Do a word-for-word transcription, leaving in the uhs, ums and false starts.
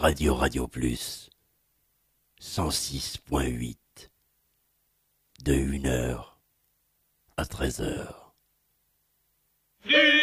Radio Radio Plus cent six point huit de une heure à treize heures.